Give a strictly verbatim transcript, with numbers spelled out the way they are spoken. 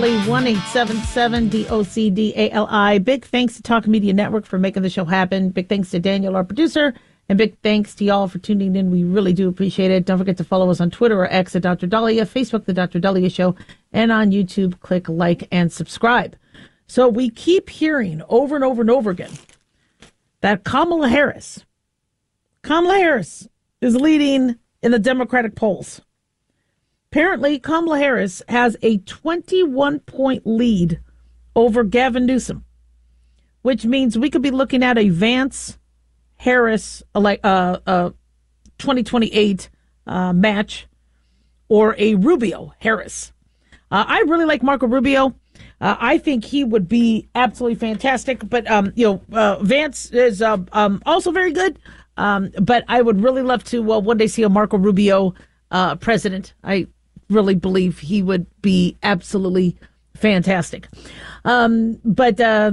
one eight seven seven D O C D A L I. Big thanks to Talk Media Network for making the show happen. Big thanks to Daniel, our producer. And big thanks to y'all for tuning in. We really do appreciate it. Don't forget to follow us on Twitter or X at Doctor Dahlia, Facebook, The Doctor Dahlia Show, and on YouTube, click like and subscribe. So we keep hearing over and over and over again that Kamala Harris, Kamala Harris is leading in the Democratic polls. Apparently, Kamala Harris has a twenty-one point lead over Gavin Newsom, which means we could be looking at a Vance Harris like uh, uh, twenty twenty-eight uh, match or a Rubio Harris. Uh, I really like Marco Rubio. Uh, I think he would be absolutely fantastic. But um, you know, uh, Vance is uh, um, also very good. Um, but I would really love to uh, one day see a Marco Rubio uh, president. I really believe he would be absolutely fantastic. Um, but uh,